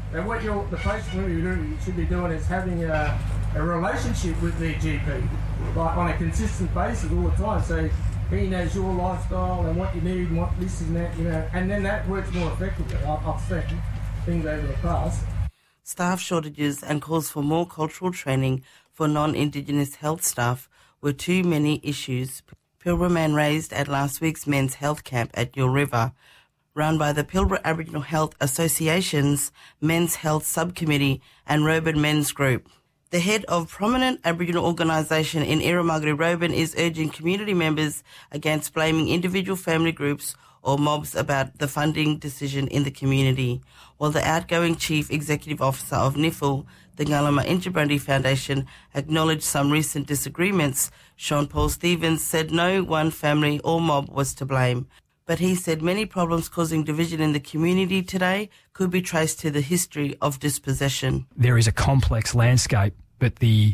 And what the patient really should be doing is having a relationship with their GP, like on a consistent basis all the time. So he knows your lifestyle and what you need and what this and that, and then that works more effectively. I've seen things over the past. Staff shortages and calls for more cultural training for non-Indigenous health staff were too many issues Pilbara man raised at last week's men's health camp at Yule River, run by the Pilbara Aboriginal Health Association's Men's Health Subcommittee and Roban Men's Group. The head of prominent Aboriginal organisation in Irumagari, Roban, is urging community members against blaming individual family groups or mobs about the funding decision in the community, while the outgoing Chief Executive Officer of NIFL, the Ngalama Injibrundi Foundation, acknowledged some recent disagreements. Sean Paul Stevens said no one family or mob was to blame, but he said many problems causing division in the community today could be traced to the history of dispossession. There is a complex landscape, but the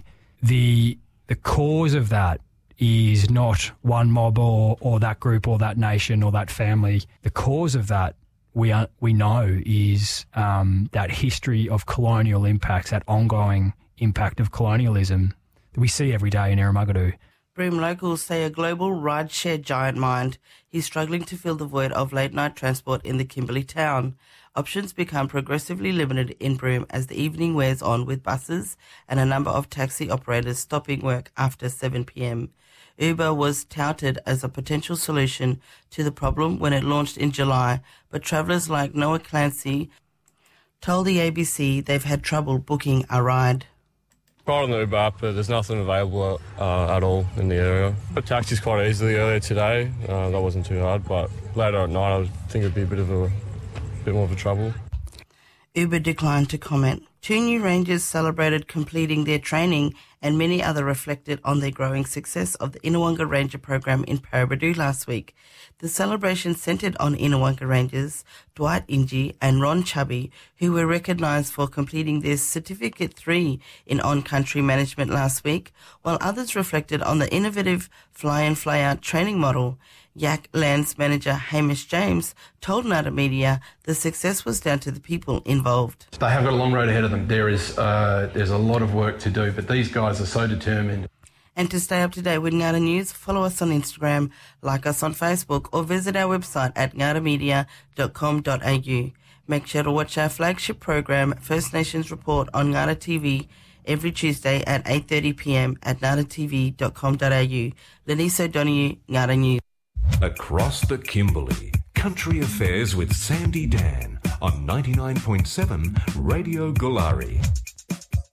cause of that is not one mob or that group or that nation or that family. The cause of that we know is that history of colonial impacts, that ongoing impact of colonialism that we see every day in Eromagadu. Broome locals say a global ride-share giant mind is struggling to fill the void of late-night transport in the Kimberley town. Options become progressively limited in Broome as the evening wears on, with buses and a number of taxi operators stopping work after 7 p.m. Uber was touted as a potential solution to the problem when it launched in July, but travellers like Noah Clancy told the ABC they've had trouble booking a ride. Tried on the Uber app, but there's nothing available at all in the area. I taxied quite easily earlier today. That wasn't too hard, but later at night I think it'd be a bit more of a trouble. Uber declined to comment. 2 new rangers celebrated completing their training, and many other reflected on their growing success of the Innawonga Ranger program in Paraburdoo last week. The celebration centred on Innawonga Rangers Dwight Ingie and Ron Chubby, who were recognised for completing their Certificate 3 in on-country management last week, while others reflected on the innovative fly-in fly-out training model. Yak Lands manager Hamish James told Ngata Media the success was down to the people involved. They have got a long road ahead of them. There's a lot of work to do, but these guys are so determined. And to stay up to date with Ngata News, follow us on Instagram, like us on Facebook, or visit our website at ngatamedia.com.au. Make sure to watch our flagship program, First Nations Report, on Ngata TV every Tuesday at 8:30 p.m. at ngatatv.com.au. Lenise O'Donoghue, Ngata News. Across the Kimberley, Country Affairs with Sandy Dan on 99.7 Radio Gulari.